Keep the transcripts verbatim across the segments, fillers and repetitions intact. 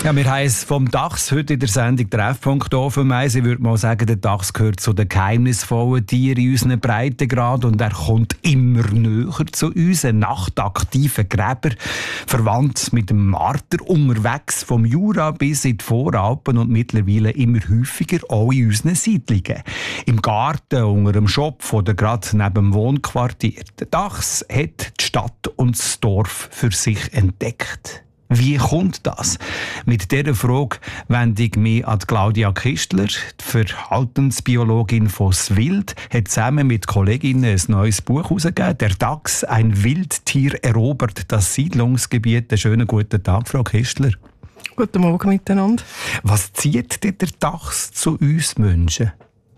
Ja, wir haben es vom Dachs heute in der Sendung Treffpunkt offen. Ich würde mal sagen, der Dachs gehört zu den geheimnisvollen Tieren in unseren Breitengrad und er kommt immer näher zu uns. Ein nachtaktiver Gräber, verwandt mit dem Marter, unterwegs vom Jura bis in die Voralpen und mittlerweile immer häufiger auch in unseren Siedlungen. Im Garten, unter dem Schopf oder gerade neben dem Wohnquartier. Der Dachs hat die Stadt und das Dorf für sich entdeckt. Wie kommt das? Mit dieser Frage wende ich mich an Claudia Kistler, die Verhaltensbiologin von Swild, hat zusammen mit Kolleginnen ein neues Buch herausgegeben. «Der Dachs, ein Wildtier erobert das Siedlungsgebiet». Einen schönen guten Tag, Frau Kistler. Guten Morgen miteinander. Was zieht denn der Dachs zu uns Menschen?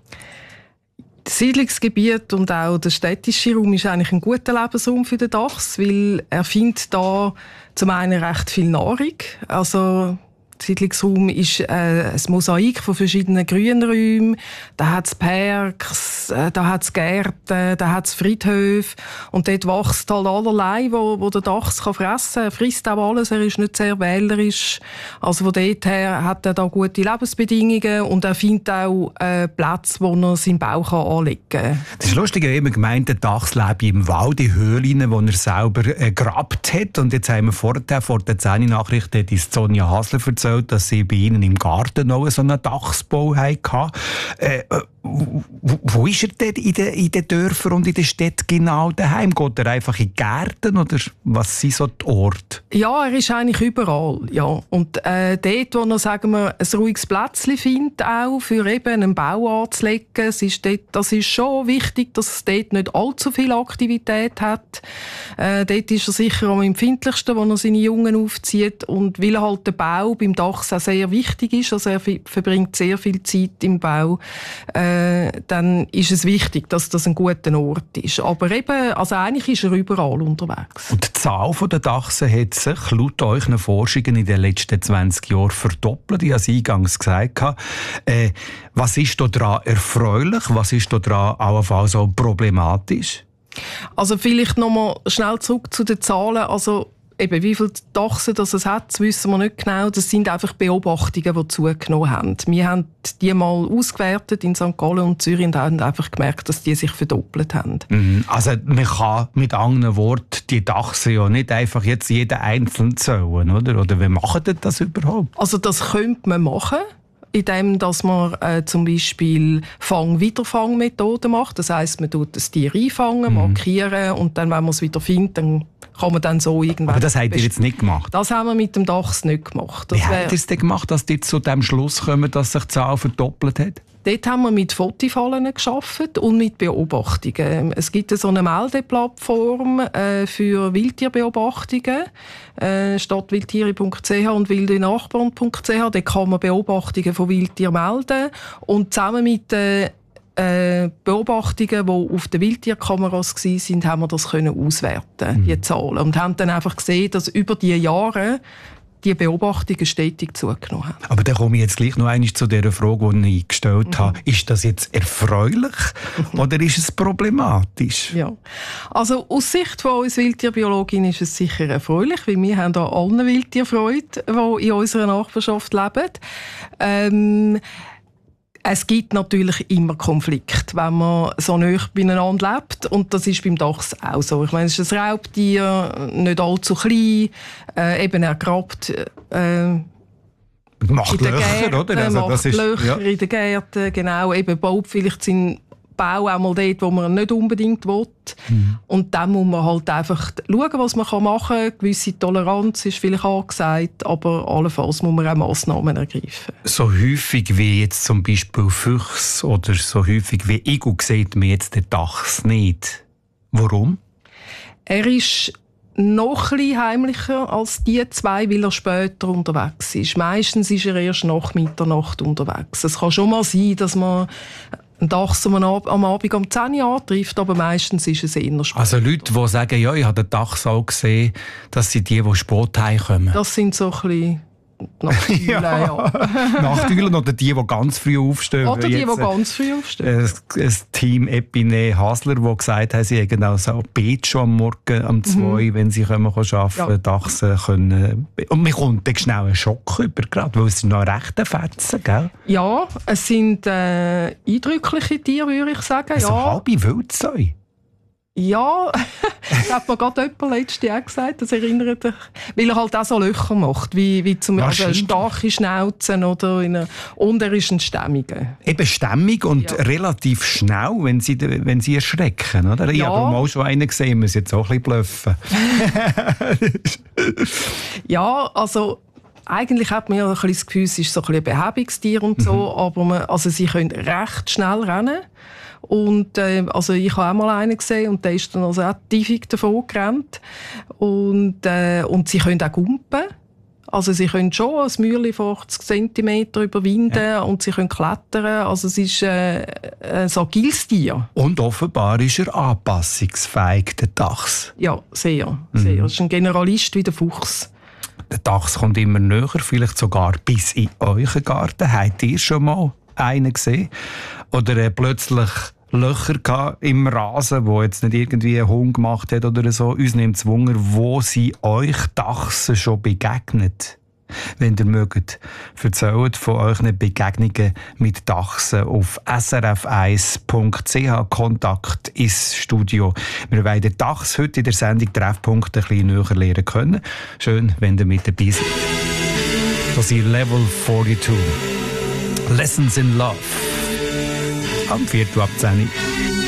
Das Siedlungsgebiet und auch der städtische Raum ist eigentlich ein guter Lebensraum für den Dachs, weil er findet da zum einen recht viel Nahrung. Also der Siedlungsraum ist äh, ein Mosaik von verschiedenen Grünräumen. Da hat es Parks, äh, da hat es Gärten, da hat es Friedhöfe. Und dort wächst halt allerlei, wo, wo der Dachs kann fressen kann. Er frisst auch alles, er ist nicht sehr wählerisch. Also von dort her hat er da gute Lebensbedingungen und er findet auch äh, Plätze, wo er seinen Bauch anlegen kann. Das ist lustig, ich habe immer gemeint, der Dachs lebt im Wald, in Höhlen, die er selber äh, gegrabt hat. Und jetzt haben wir vorher, vor der zehn Nachricht, hat uns Sonja Hasler erzählt, dass sie bei ihnen im Garten noch so einen Dachsbau hatten. Äh, wo, wo ist er denn in den, in den Dörfern und in den Städten genau daheim? Geht er einfach in die Gärten oder was sind so die Orte? Ja, er ist eigentlich überall. Ja. Und äh, dort, wo er, sagen wir, ein ruhiges Plätzchen findet, auch für eben einen Bau anzulegen, es ist dort, das ist schon wichtig, dass es dort nicht allzu viel Aktivität hat. Äh, dort ist er sicher am empfindlichsten, wo er seine Jungen aufzieht. Und weil halt der Bau beim Dachs auch sehr wichtig ist, also er verbringt sehr viel Zeit im Bau, äh, dann ist es wichtig, dass das ein guter Ort ist. Aber eben, also eigentlich ist er überall unterwegs. Und die Zahl der Dachsen hat sich laut euren Forschungen in den letzten zwanzig Jahren verdoppelt. Ich habe es eingangs gesagt. Äh, was ist daran erfreulich? Was ist daran allenfalls auch problematisch? Also vielleicht noch mal schnell zurück zu den Zahlen. Also eben, wie viele Dachsen das es hat, das wissen wir nicht genau. Das sind einfach Beobachtungen, die zugenommen haben. Wir haben die mal ausgewertet in Sankt Gallen und Zürich und haben einfach gemerkt, dass die sich verdoppelt haben. Mhm. Also man kann mit anderen Worten die Dachsen ja nicht einfach jetzt jeden einzeln zählen, oder? Oder wie machen die das überhaupt? Also das könnte man machen, indem dass man äh, zum Beispiel Fang-Wiederfang-Methoden macht. Das heisst, man tut das Tier einfangen, mhm. markieren und dann, wenn man es wieder findet, dann kann man dann so irgendwann... Aber das habt ihr jetzt nicht gemacht? Das haben wir mit dem Dachs nicht gemacht. Das Wie habt ihr es denn gemacht, dass ihr zu dem Schluss kommen, dass sich die Zahl verdoppelt hat? Dort haben wir mit Fotifallen gearbeitet und mit Beobachtungen. Es gibt so eine Meldeplattform äh, für Wildtierbeobachtungen, äh, stadtwildtiere punkt c h und wildenachbarn punkt c h. Dort kann man Beobachtungen von Wildtieren melden und zusammen mit den äh, Beobachtungen, die auf den Wildtierkameras waren, haben wir das können auswerten, mhm. die Zahlen. Und haben dann einfach gesehen, dass über die Jahre die Beobachtungen stetig zugenommen haben. Aber dann komme ich jetzt gleich noch einmal zu der Frage, die ich gestellt mhm. habe. Ist das jetzt erfreulich oder ist es problematisch? Ja, also aus Sicht von uns Wildtierbiologin ist es sicher erfreulich, weil wir haben da allen Wildtierfreude, die in unserer Nachbarschaft leben. Ähm, Es gibt natürlich immer Konflikte, wenn man so nah beieinander lebt. Und das ist beim Dachs auch so. Ich meine, es ist ein Raubtier, nicht allzu klein. Äh, eben, er grabt äh, macht in den Löcher, Gärten, oder? Also, macht das ist, Löcher ja. in den Gärten, genau. Eben baut vielleicht seinen Bau auch mal dort, wo man nicht unbedingt will. Mhm. Und dann muss man halt einfach schauen, was man machen kann. Eine gewisse Toleranz ist vielleicht angesagt, aber allenfalls muss man auch Massnahmen ergreifen. So häufig wie jetzt zum Beispiel Füchse oder so häufig wie Igel sieht man jetzt den Dachs nicht. Warum? Er ist noch ein bisschen heimlicher als die zwei, weil er später unterwegs ist. Meistens ist er erst nach Mitternacht unterwegs. Es kann schon mal sein, dass man einen Dachs am Abend um zehn Uhr antrifft, aber meistens ist es eher später. Also Leute, die sagen, ja, ich habe den Dachs auch gesehen, das sind die, die spät heimkommen. Das sind so ein bisschen Nachteulen, ja. ja. Nachteulen oder die, die ganz früh aufstehen. Oder die, Jetzt, die ganz früh aufstehen. Ein, ein Team Epine Hasler, das gesagt hat, sie haben auch so Bett schon am Morgen um zwei, mhm. wenn sie kommen, arbeiten können, ja. Dachsen können. Und man kommt dann schnell einen Schock über, gerade, weil es sind noch rechte Fetzen, gell? Ja, es sind äh, eindrückliche Tiere, würde ich sagen. Also ja. halbe Wildsäue. Ja, das hat mir gerade jemand letztes Jahr gesagt, das erinnert dich, weil er halt auch so Löcher macht, wie, wie zum Beispiel also starke Schnauzen oder in einer, und er ist ein Stämmiger. Eben stämmig und ja. relativ schnell, wenn sie, wenn sie erschrecken, oder? Ich ja. habe mal schon einen gesehen, ich muss jetzt auch ein bisschen bluffen. Ja, also eigentlich hat man ja ein bisschen das Gefühl, es ist so ein, ein Behäbigstier und so, mhm. aber man, also sie können recht schnell rennen. Und, äh, also ich habe auch mal einen gesehen und der ist dann also auch tiefig davon gerannt. Und, äh, und sie können auch gumpen. Also sie können schon ein Mäuerchen fünfzig Zentimeter überwinden ja. und sie können klettern. Also es ist äh, ein agiles Tier. Und offenbar ist er anpassungsfähig, der Dachs. Ja, sehr. sehr. Mhm. Er ist ein Generalist wie der Fuchs. Der Dachs kommt immer näher, vielleicht sogar bis in euren Garten. Habt ihr schon mal einen gesehen? Oder äh, plötzlich Löcher im Rasen, wo jetzt nicht irgendwie ein Hund gemacht hat oder so. Uns nimmt es Wunder, wo sie euch Dachsen schon begegnet. Wenn ihr mögt, erzählt von euren Begegnungen mit Dachsen auf s r f eins punkt c h. Kontakt ins Studio. Wir wollen den Dachs heute in der Sendung Treffpunkt ein bisschen näher lernen können. Schön, wenn ihr mit dabei seid. Das ist Level zweiundvierzig. Lessons in Love. Am viertel ab zehn.